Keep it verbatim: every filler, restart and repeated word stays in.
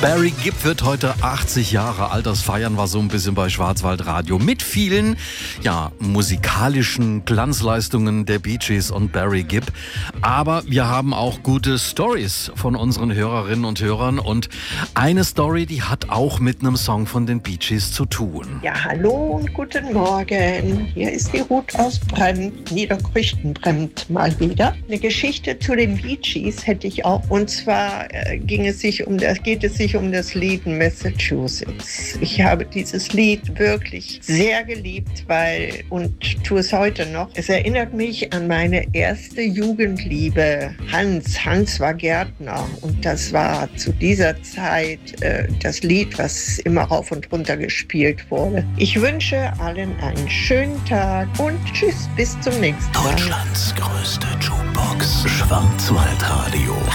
Barry Gibb wird heute achtzig Jahre alt. Das feiern wir so ein bisschen bei Schwarzwaldradio mit vielen, ja, musikalischen Glanzleistungen der Bee Gees und Barry Gibb. Aber wir haben auch gute Stories von unseren Hörerinnen und Hörern. Und eine Story, die hat auch mit einem Song von den Bee Gees zu tun. Ja, hallo und guten Morgen. Hier ist die Ruth aus Bremmt, Niederkrüchten Bremmt mal wieder. Eine Geschichte zu den Bee Gees hätte ich auch. Und zwar äh, ging es sich um das, geht es sich um das Lied Massachusetts. Ich habe dieses Lied wirklich sehr geliebt, weil, und tue es heute noch, es erinnert mich an meine erste Jugendliebe. Hans, Hans war Gärtner und das war zu dieser Zeit äh, das Lied, was immer rauf und runter gespielt wurde. Ich wünsche allen einen schönen Tag und tschüss, bis zum nächsten Mal. Deutschlands größte Jukebox, Schwarzwaldradio.